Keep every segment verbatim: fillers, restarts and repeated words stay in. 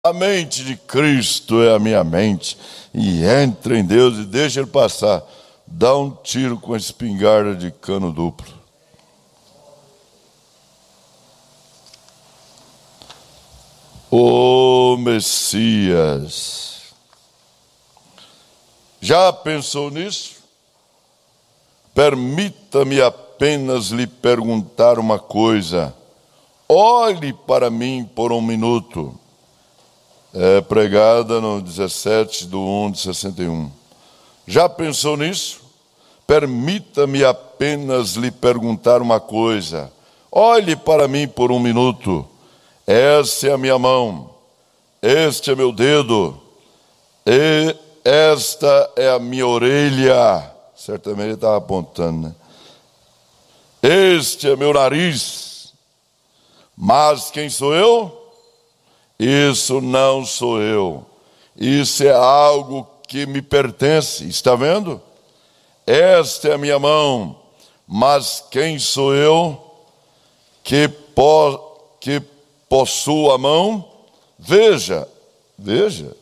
A mente de Cristo é a minha mente. E entra em Deus e deixa Ele passar. Dá um tiro com a espingarda de cano duplo. O Messias. Já pensou nisso? Permita-me apenas lhe perguntar uma coisa. Olhe para mim por um minuto. É pregada no dezessete de um de sessenta e um. Já pensou nisso? Permita-me apenas lhe perguntar uma coisa. Olhe para mim por um minuto. Essa é a minha mão. Este é meu dedo. E esta é a minha orelha. Certamente ele estava apontando, né? Este é meu nariz. Mas quem sou eu? Isso não sou eu. Isso é algo que me pertence. Está vendo? Esta é a minha mão. Mas quem sou eu que, po, que possuo a mão? Veja, veja,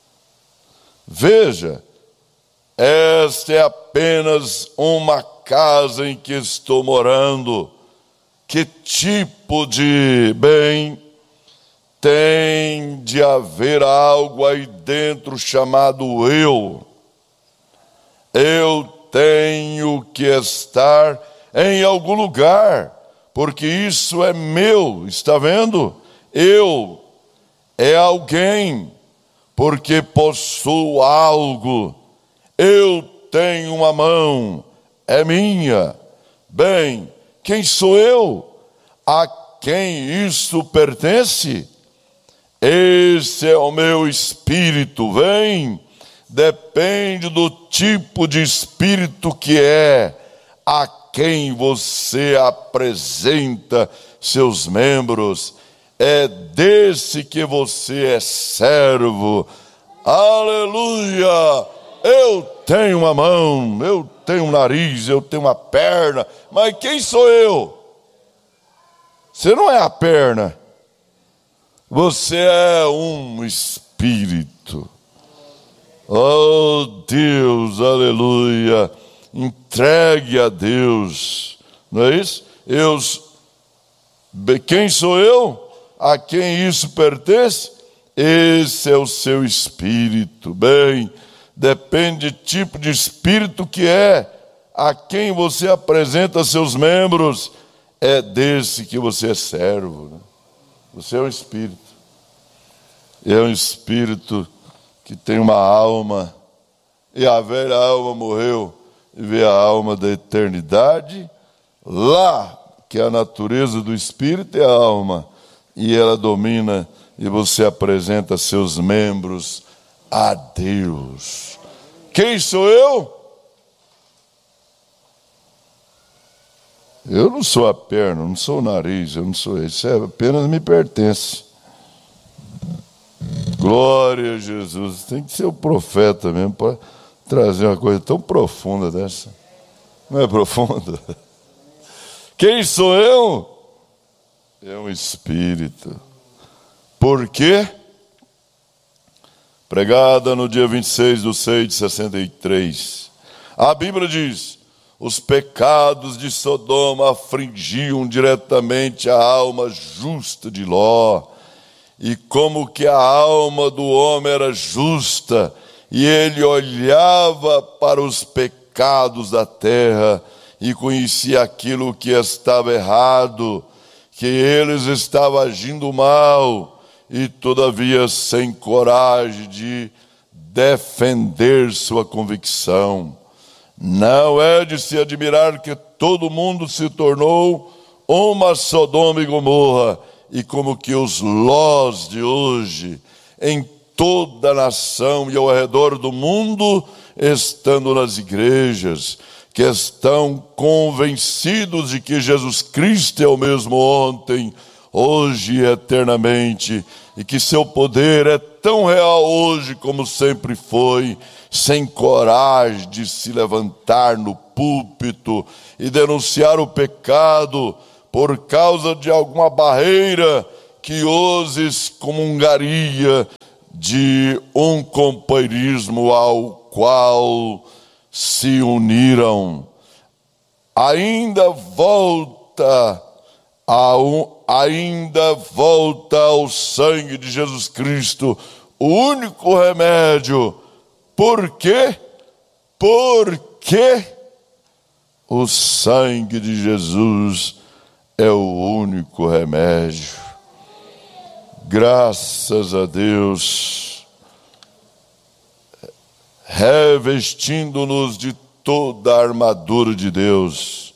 veja. Esta é apenas uma casa em que estou morando. Que tipo de bem? Tem de haver algo aí dentro chamado eu. Eu tenho que estar em algum lugar, porque isso é meu, está vendo? Eu é alguém, porque possuo algo. Eu tenho uma mão, é minha. Bem, quem sou eu? A quem isso pertence? Esse é o meu espírito, vem, depende do tipo de espírito que é, a quem você apresenta seus membros, é desse que você é servo. Aleluia! Eu tenho uma mão, eu tenho um nariz, eu tenho uma perna, mas quem sou eu? Você não é a perna. Você é um espírito. Oh Deus, aleluia. Entregue a Deus. Não é isso? Eu, quem sou eu? A quem isso pertence? Esse é o seu espírito. Bem, depende do tipo de espírito que é. A quem você apresenta seus membros. É desse que você é servo, né? Você é um espírito. É um espírito que tem uma alma. E a velha alma morreu. E vê a alma da eternidade. Lá, que é a natureza do espírito, é a alma. E ela domina. E você apresenta seus membros a Deus. Quem sou eu? Eu não sou a perna, não sou o nariz, eu não sou isso, é, apenas me pertence. Glória a Jesus. Tem que ser o profeta mesmo para trazer uma coisa tão profunda dessa. Não é profunda? Quem sou eu? É um espírito. Por quê? Pregada no dia vinte e seis de seis de sessenta e três. A Bíblia diz: os pecados de Sodoma afligiam diretamente a alma justa de Ló. E como que a alma do homem era justa, e ele olhava para os pecados da terra e conhecia aquilo que estava errado, que eles estavam agindo mal, e todavia sem coragem de defender sua convicção. Não é de se admirar que todo mundo se tornou uma Sodoma e Gomorra, e como que os Lós de hoje, em toda a nação e ao redor do mundo, estando nas igrejas, que estão convencidos de que Jesus Cristo é o mesmo ontem, hoje e eternamente, e que seu poder é tão real hoje como sempre foi, sem coragem de se levantar no púlpito e denunciar o pecado por causa de alguma barreira que os excomungaria de um companheirismo ao qual se uniram. Ainda volta ao, ainda volta ao sangue de Jesus Cristo, o único remédio. Por quê? Porque o sangue de Jesus é o único remédio. Graças a Deus, revestindo-nos de toda a armadura de Deus.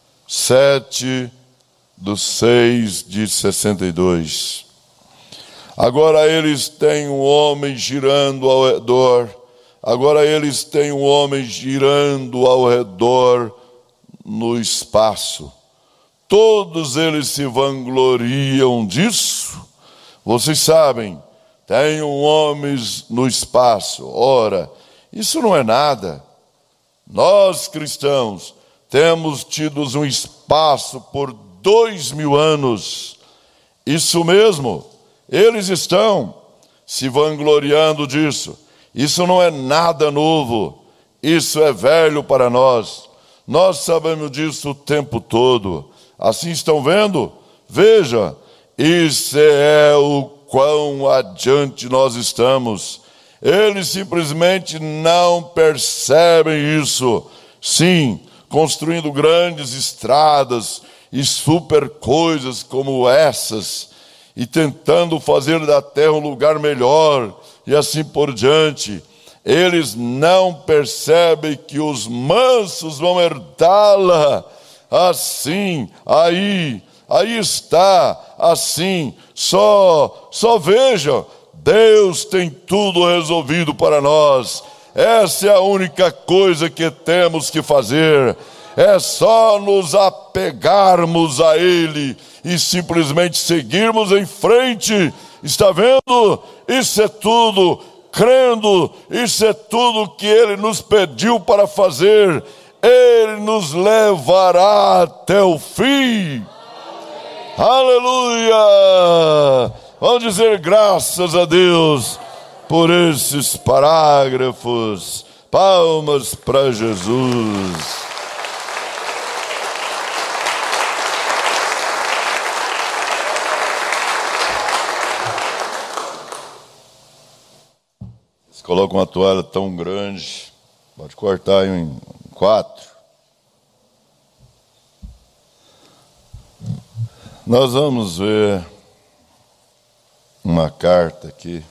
sete do seis de sessenta e dois. Agora eles têm um homem girando ao redor, agora eles têm um homem girando ao redor no espaço. Todos eles se vangloriam disso. Vocês sabem, tem um homem no espaço. Ora, isso não é nada. Nós cristãos temos tido um espaço por dois mil anos. Isso mesmo, eles estão se vangloriando disso. Isso não é nada novo, isso é velho para nós. Nós sabemos disso o tempo todo. Assim estão vendo? Veja, isso é o quão adiante nós estamos. Eles simplesmente não percebem isso. Sim, construindo grandes estradas e super coisas como essas, e tentando fazer da terra um lugar melhor, e assim por diante. Eles não percebem que os mansos vão herdá-la. Assim, aí, aí está, assim, só, só veja, Deus tem tudo resolvido para nós. Essa é a única coisa que temos que fazer. É só nos apegarmos a Ele e simplesmente seguirmos em frente. Está vendo? Isso é tudo, crendo, isso é tudo que Ele nos pediu para fazer. Ele nos levará até o fim. Aleluia! Vamos dizer graças a Deus por esses parágrafos. Palmas para Jesus. Você coloca uma toalha tão grande, pode cortar em quatro. Nós vamos ver uma carta aqui,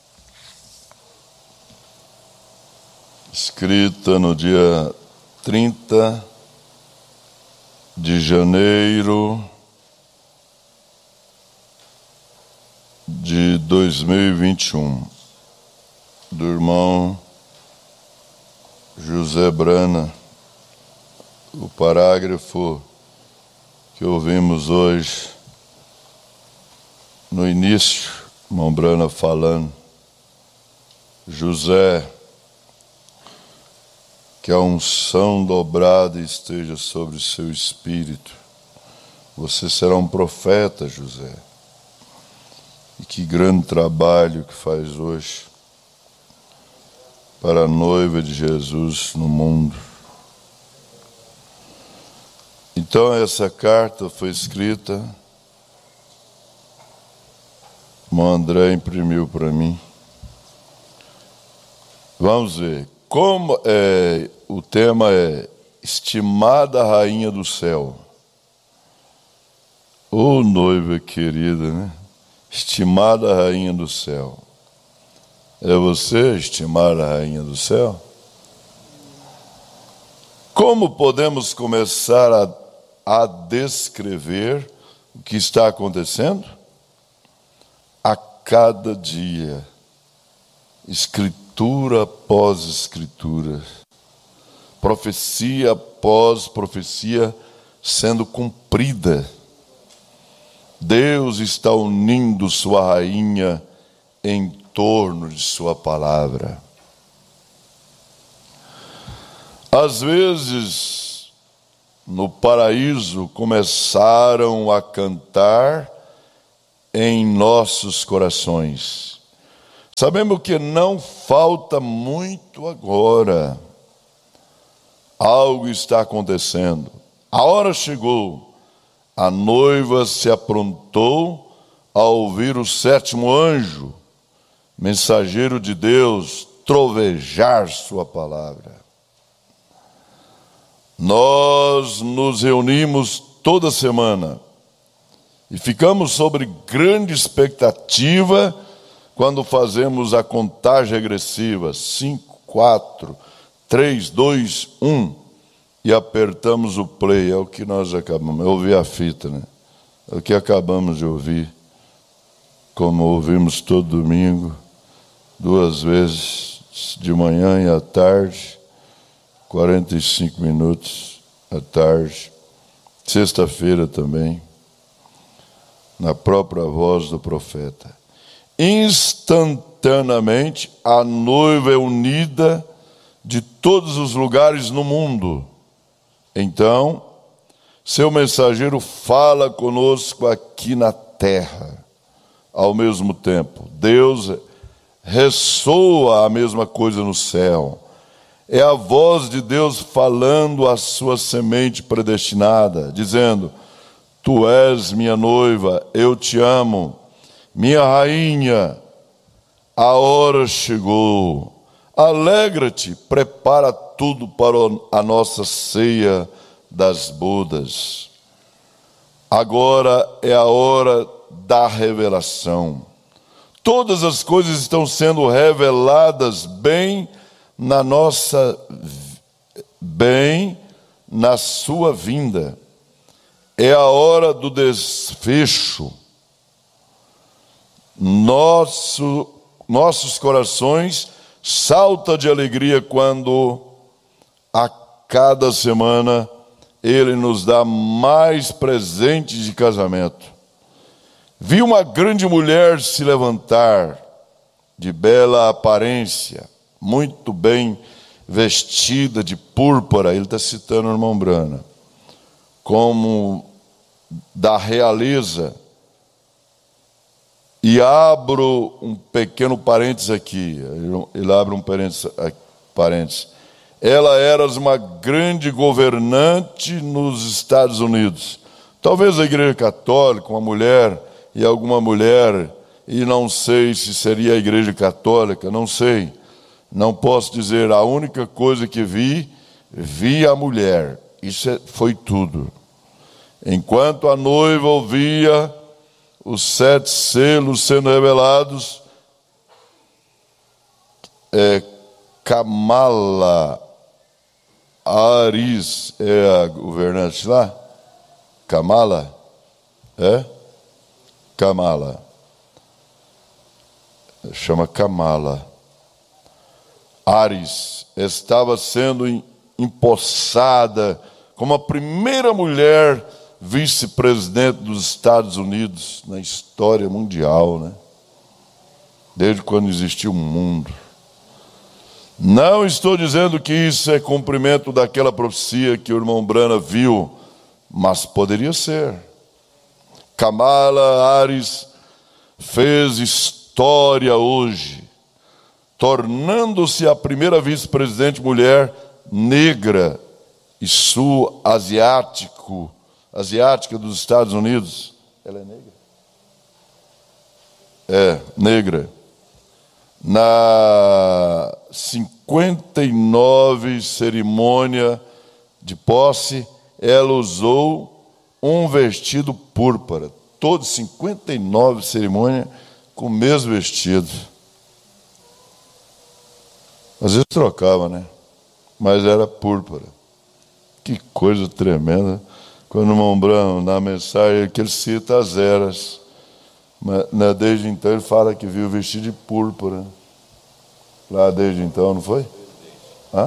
escrita no dia trinta de janeiro de dois mil e vinte e um, do irmão José Brana. O parágrafo que ouvimos hoje, no início, irmão Brana falando, José, que a unção dobrada esteja sobre o seu espírito. Você será um profeta, José. E que grande trabalho que faz hoje para a noiva de Jesus no mundo. Então essa carta foi escrita, o irmão André imprimiu para mim. Vamos ver. Como é, o tema é Estimada Rainha do Céu. Ô noiva querida, né? Estimada Rainha do Céu. É você, estimada Rainha do Céu? Como podemos começar a, a descrever o que está acontecendo? A cada dia, escritura após escritura, profecia após profecia sendo cumprida. Deus está unindo sua rainha em torno de sua palavra. Às vezes, no paraíso, começaram a cantar em nossos corações. Sabemos que não falta muito agora. Algo está acontecendo. A hora chegou. A noiva se aprontou a ouvir o sétimo anjo, mensageiro de Deus, trovejar sua palavra. Nós nos reunimos toda semana e ficamos sobre grande expectativa quando fazemos a contagem regressiva, cinco, quatro, três, dois, um, e apertamos o play. É o que nós acabamos, eu ouvi a fita, né? É o que acabamos de ouvir, como ouvimos todo domingo, duas vezes, de manhã e à tarde, quarenta e cinco minutos à tarde, sexta-feira também, na própria voz do profeta. Instantaneamente, a noiva é unida de todos os lugares no mundo. Então, seu mensageiro fala conosco aqui na terra. Ao mesmo tempo, Deus ressoa a mesma coisa no céu. É a voz de Deus falando à sua semente predestinada, dizendo: tu és minha noiva, eu te amo, minha rainha, a hora chegou. Alegra-te, prepara tudo para a nossa ceia das bodas. Agora é a hora da revelação. Todas as coisas estão sendo reveladas bem na nossa, bem na sua vinda. É a hora do desfecho. Nosso, nossos corações saltam de alegria quando a cada semana Ele nos dá mais presentes de casamento. Vi uma grande mulher se levantar, de bela aparência, muito bem vestida de púrpura. Ele está citando o irmão Brana, como da realeza. E abro um pequeno parênteses aqui, ele abre um parênteses. Ela era uma grande governante nos Estados Unidos. Talvez a Igreja Católica, uma mulher e alguma mulher, e não sei se seria a Igreja Católica, não sei. Não posso dizer, a única coisa que vi, vi a mulher. Isso foi tudo. Enquanto a noiva ouvia os sete selos sendo revelados, é, Kamala Harris é a governante lá? Kamala? É? Kamala. Chama Kamala. Harris estava sendo empossada como a primeira mulher vice-presidente dos Estados Unidos na história mundial, né? Desde quando existiu o mundo. Não estou dizendo que isso é cumprimento daquela profecia que o irmão Brana viu, mas poderia ser. Kamala Harris fez história hoje, tornando-se a primeira vice-presidente mulher negra e sul-asiático asiática dos Estados Unidos. Ela é negra? É, negra. Na cinquenta e nove cerimônia de posse, ela usou um vestido púrpura. Todos cinquenta e nove cerimônias com o mesmo vestido. Às vezes trocava, né? Mas era púrpura. Que coisa tremenda. Quando o irmão Brano, na mensagem que ele cita as eras, mas, né, desde então ele fala que viu vestido de púrpura. Lá desde então, não foi? Hã?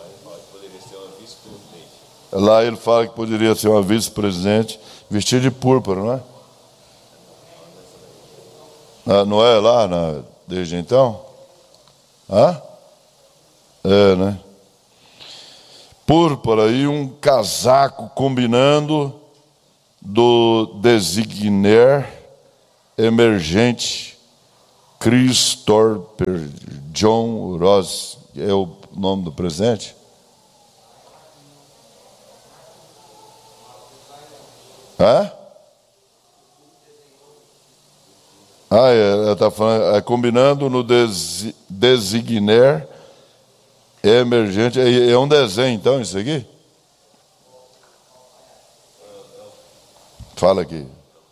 Lá ele fala que poderia ser uma vice-presidente vestida de púrpura, não é? Ah, não é lá na, desde então? Hã? É, né? Púrpura e um casaco combinando do designer Emergente Christopher John Ross, é o nome do presidente? Hã? Ah, é, está falando, é, combinando no des, designer emergente, é, é um desenho então isso aqui? Fala aqui.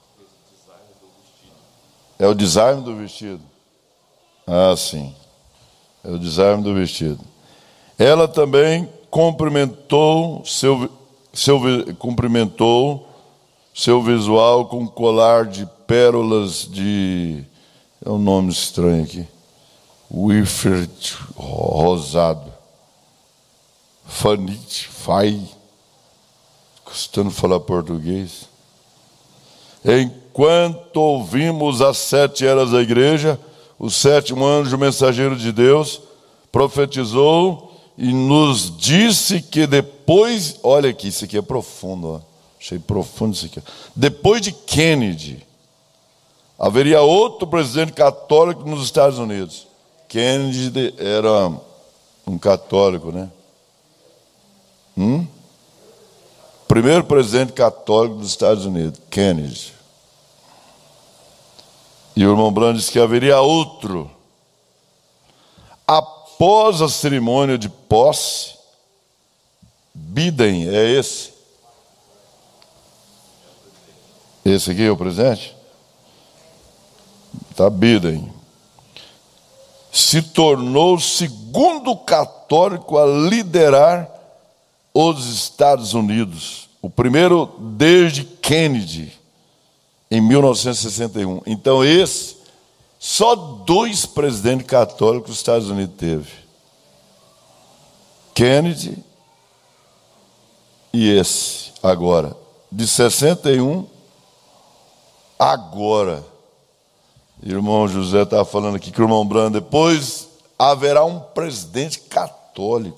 É o design do vestido. Ah, sim. É o design do vestido. Ela também cumprimentou seu, seu, cumprimentou seu visual com um colar de pérolas de... É um nome estranho aqui. Wifert rosado. Fanit, Fai. Custando falar português. Enquanto ouvimos as sete eras da igreja, o sétimo anjo mensageiro de Deus profetizou e nos disse que depois, olha aqui, isso aqui é profundo, ó. Achei profundo isso aqui. Depois de Kennedy, haveria outro presidente católico nos Estados Unidos. Kennedy era um católico, né? Hum? Primeiro presidente católico dos Estados Unidos, Kennedy. E o irmão Branham disse que haveria outro. Após a cerimônia de posse, Biden, é esse? Esse aqui é o presidente? Está Biden. Se tornou o segundo católico a liderar os Estados Unidos. O primeiro desde Kennedy, em mil novecentos e sessenta e um. Então esse, só dois presidentes católicos os Estados Unidos teve. Kennedy e esse, agora. De sessenta e um, agora. Irmão José estava falando aqui que o irmão Branham, depois haverá um presidente católico.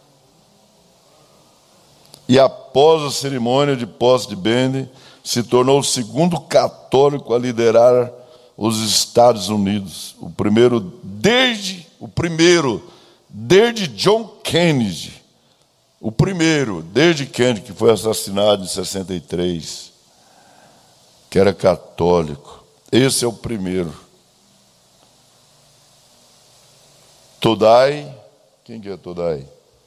E após a cerimônia de posse de Biden, se tornou o segundo católico a liderar os Estados Unidos. O primeiro desde, o primeiro desde John Kennedy. O primeiro desde Kennedy, que foi assassinado em sessenta e três, que era católico. Esse é o primeiro. Todai, quem que é Todai?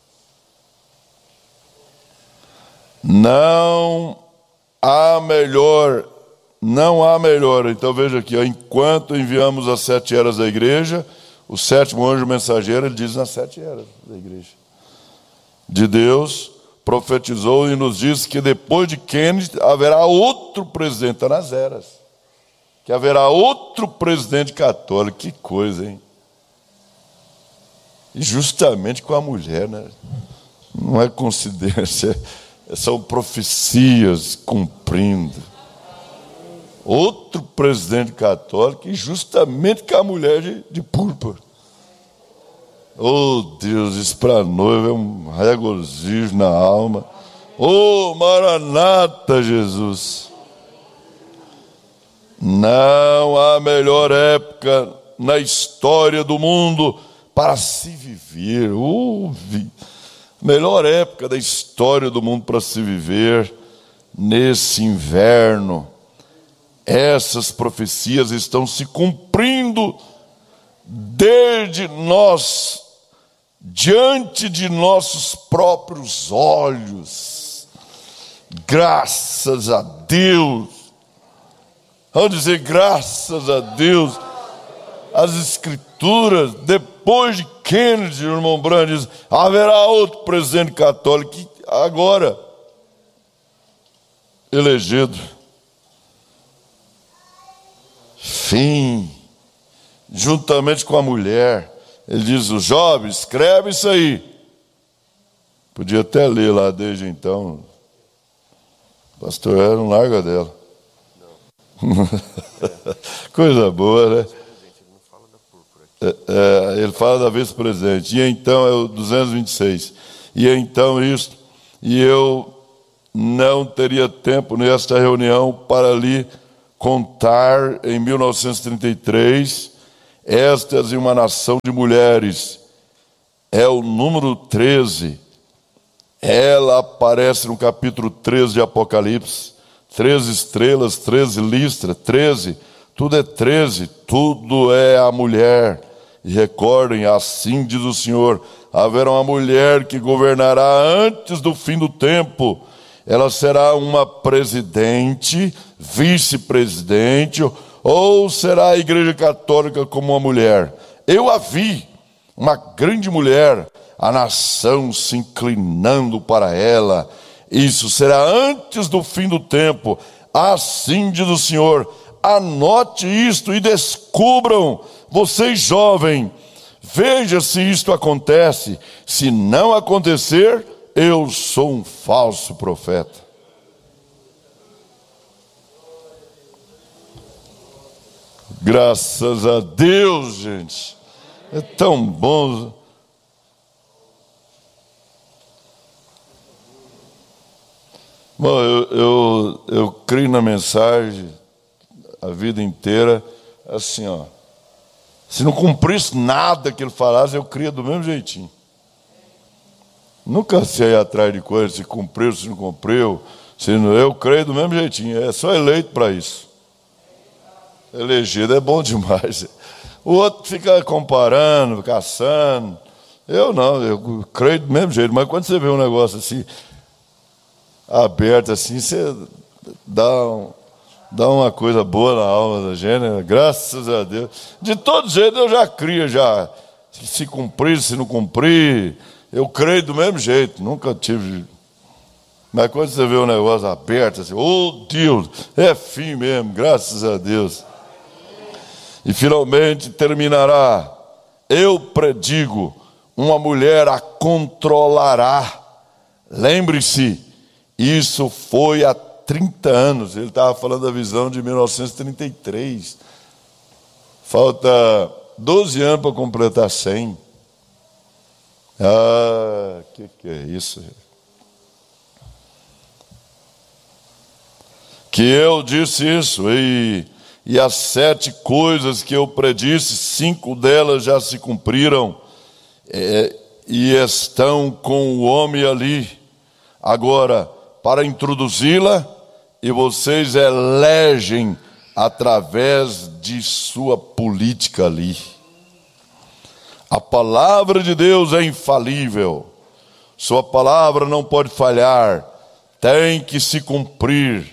Não há melhor, não há melhor. Então veja aqui, ó, enquanto enviamos as sete eras da igreja, o sétimo anjo mensageiro, ele diz nas sete eras da igreja de Deus, profetizou e nos disse que depois de Kennedy haverá outro presidente, está nas eras, que haverá outro presidente católico. Que coisa, hein? E justamente com a mulher, né? Não é coincidência, são profecias cumprindo. Outro presidente católico e justamente com a mulher de, de púrpura. Oh Deus, isso para a noiva é um regozijo na alma. Oh Maranata, Jesus. Não há melhor época na história do mundo para se viver. Oh, melhor época da história do mundo para se viver nesse inverno. Essas profecias estão se cumprindo desde nós, diante de nossos próprios olhos. Graças a Deus. Vamos dizer graças a Deus. As escrituras, depois de Kennedy, o irmão Branham diz, haverá outro presidente católico que agora elegido. Fim, juntamente com a mulher. Ele diz, o jovem, escreve isso aí. Podia até ler lá desde então. O pastor era um larga dela. Não. É. Coisa boa, né? É, é, ele fala da vice-presidente. E então, é o duzentos e vinte e seis. E então isso, e eu não teria tempo nesta reunião para lhe contar em mil novecentos e trinta e três, estas em uma nação de mulheres, é o número treze. Ela aparece no capítulo treze de Apocalipse, treze estrelas, treze listras, treze, tudo é treze, tudo é a mulher. E recordem, assim diz o Senhor, haverá uma mulher que governará antes do fim do tempo. Ela será uma presidente, vice-presidente, ou será a Igreja Católica como uma mulher. Eu a vi, uma grande mulher, a nação se inclinando para ela. Isso será antes do fim do tempo. Assim diz o Senhor. Anote isto e descubram, vocês jovens, veja se isto acontece. Se não acontecer, eu sou um falso profeta. Graças a Deus, gente. É tão bom. Bom, eu, eu, eu creio na mensagem a vida inteira, assim, ó. Se não cumprisse nada que ele falasse, eu cria do mesmo jeitinho. Nunca sei atrás de coisas, se cumpriu, se não cumpriu. Se não, eu creio do mesmo jeitinho. É só eleito para isso. Elegido é bom demais. O outro fica comparando, caçando. Eu não, eu creio do mesmo jeito. Mas quando você vê um negócio assim, aberto assim, você dá, um, dá uma coisa boa na alma da gente, né? Graças a Deus. De todo jeito eu já crio, já. Se cumprir, se não cumprir, eu creio do mesmo jeito. Nunca tive. Mas quando você vê um negócio aberto assim, oh Deus, é fim mesmo, graças a Deus. E finalmente terminará. Eu predigo, uma mulher a controlará. Lembre-se, isso foi há trinta anos. Ele estava falando da visão de mil novecentos e trinta e três. Falta doze anos para completar cem. Ah, o que, que é isso? Que eu disse isso, e... E as sete coisas que eu predisse, cinco delas já se cumpriram, é, e estão com o homem ali. Agora, para introduzi-la, e vocês elegem através de sua política ali. A palavra de Deus é infalível. Sua palavra não pode falhar. Tem que se cumprir.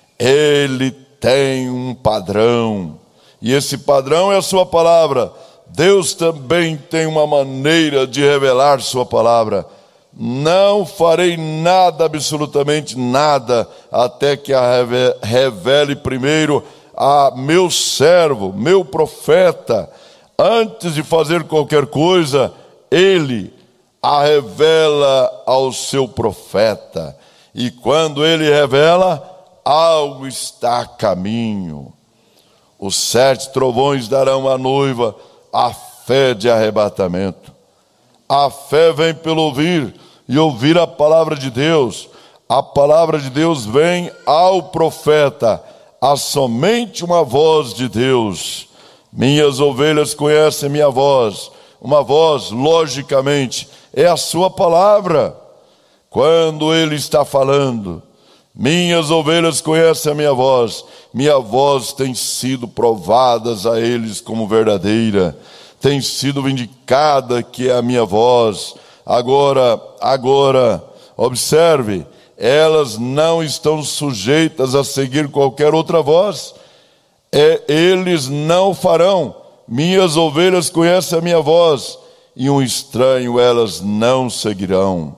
Ele tem um padrão, e esse padrão é a sua palavra. Deus também tem uma maneira de revelar sua palavra. Não farei nada, absolutamente nada, até que a revele primeiro a meu servo, meu profeta. Antes de fazer qualquer coisa, ele a revela ao seu profeta. E quando ele revela, algo está a caminho. Os sete trovões darão à noiva a fé de arrebatamento. A fé vem pelo ouvir, e ouvir a palavra de Deus. A palavra de Deus vem ao profeta, há somente uma voz de Deus. Minhas ovelhas conhecem minha voz. Uma voz, logicamente, é a sua palavra. Quando ele está falando, minhas ovelhas conhecem a minha voz. Minha voz tem sido provada a eles como verdadeira. Tem sido vindicada que é a minha voz. Agora, agora, observe, elas não estão sujeitas a seguir qualquer outra voz. É, eles não farão. Minhas ovelhas conhecem a minha voz, e um estranho elas não seguirão.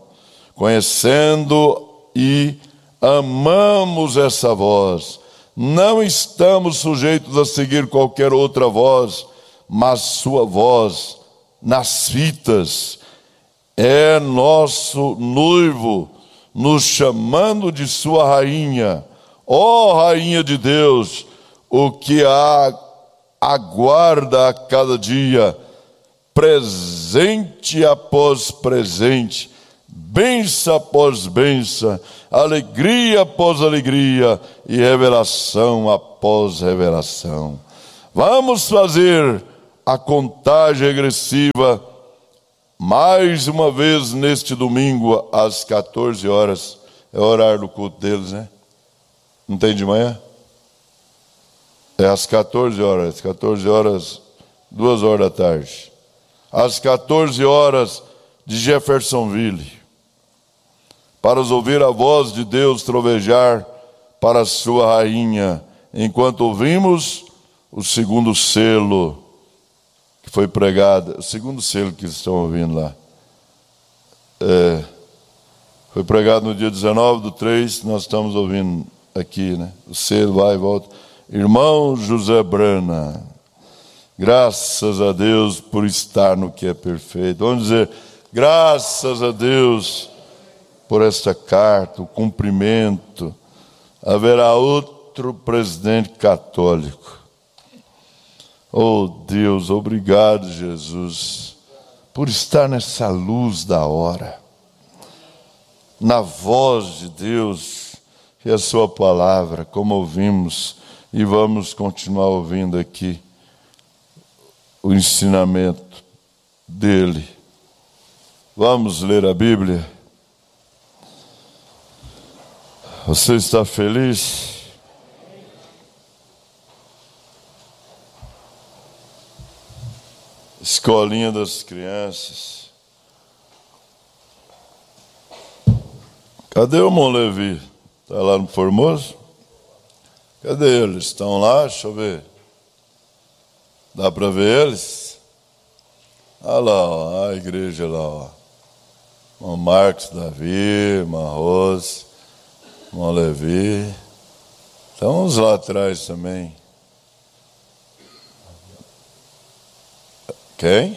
Conhecendo e amamos essa voz. Não estamos sujeitos a seguir qualquer outra voz, mas sua voz nas fitas. É nosso noivo nos chamando de sua rainha. Ó rainha de Deus, o que a aguarda a cada dia, presente após presente, bênção após bênção, alegria após alegria e revelação após revelação. Vamos fazer a contagem regressiva mais uma vez neste domingo às quatorze horas. É o horário do culto deles, né? Não tem de manhã? É às quatorze horas, quatorze horas, duas horas da tarde. Às quatorze horas de Jeffersonville, para os ouvir a voz de Deus trovejar para a sua rainha, enquanto ouvimos o segundo selo que foi pregado, o segundo selo que estão ouvindo lá. É, foi pregado no dia dezenove do três, nós estamos ouvindo aqui, né? O selo vai e volta. Irmão José Brana, graças a Deus por estar no que é perfeito. Vamos dizer, graças a Deus por esta carta, o cumprimento. Haverá outro presidente católico. Oh Deus, obrigado, Jesus, por estar nessa luz da hora, na voz de Deus e a sua palavra, como ouvimos e vamos continuar ouvindo aqui o ensinamento dele. Vamos ler a Bíblia. Você está feliz? Escolinha das crianças. Cadê o irmão Levi? Está lá no Formoso? Cadê eles? Estão lá? Deixa eu ver. Dá para ver eles? Olha lá, ó, a igreja lá, ó. Irmão Marcos, Davi, irmã Rose, irmão Levi. Estão uns lá atrás também. Quem?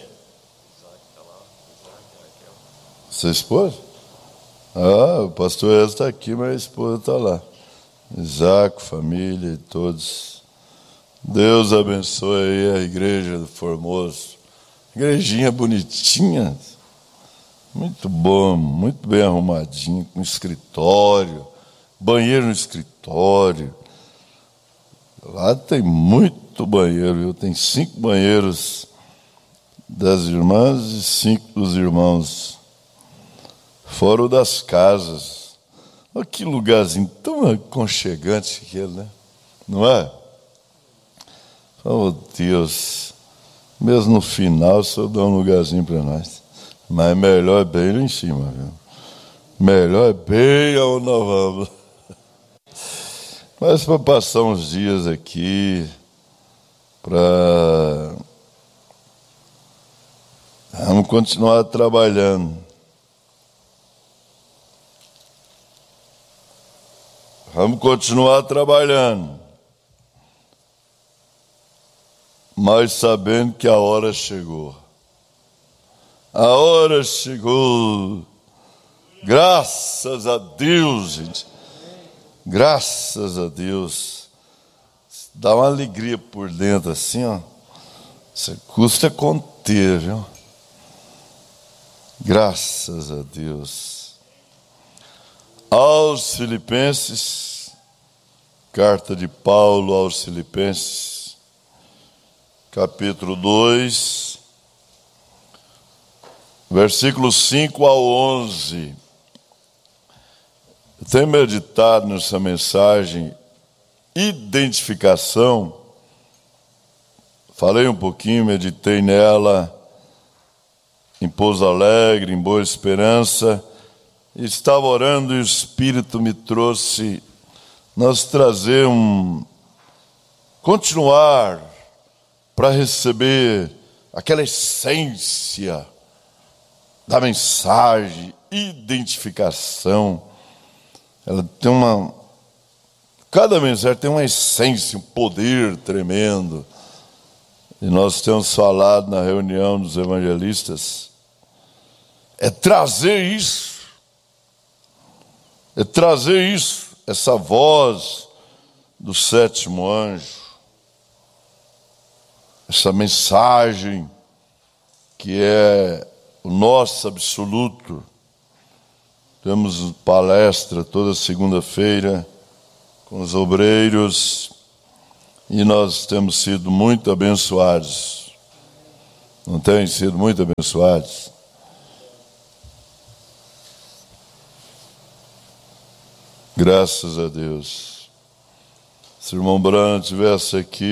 Sua esposa? Ah, o pastor Ezra está aqui, mas a esposa está lá. Isaac, família e todos. Deus abençoe aí a igreja do Formoso. Igrejinha bonitinha. Muito bom, muito bem arrumadinho, com escritório, banheiro no escritório. Lá tem muito banheiro, viu? Tem cinco banheiros das irmãs e cinco dos irmãos. Fora o das casas. Olha que lugarzinho tão aconchegante aquele, né? Não é? Oh, Deus. Mesmo no final, só dá um lugarzinho para nós. Mas melhor é bem lá em cima, viu? Melhor é bem aonde nós vamos. Mas para passar uns dias aqui, para... Vamos continuar trabalhando. Vamos continuar trabalhando. Mas sabendo que a hora chegou. A hora chegou. Graças a Deus, gente. Graças a Deus. Dá uma alegria por dentro assim, ó. Isso custa conter, viu? Graças a Deus. Aos Filipenses, carta de Paulo aos Filipenses, capítulo dois, versículos cinco ao onze. Eu tenho meditado nessa mensagem, identificação. Falei um pouquinho, meditei nela, em Pouso Alegre, em Boa Esperança. Estava orando e o Espírito me trouxe, nós trazer um, continuar para receber aquela essência da mensagem, identificação. Ela tem uma, cada mensagem tem uma essência, um poder tremendo. E nós temos falado na reunião dos evangelistas, é trazer isso, é trazer isso, essa voz do sétimo anjo, essa mensagem que é o nosso absoluto, Temos palestra toda segunda-feira com os obreiros e nós temos sido muito abençoados. Não tem sido muito abençoados? Graças a Deus. Se o irmão Branco estivesse aqui,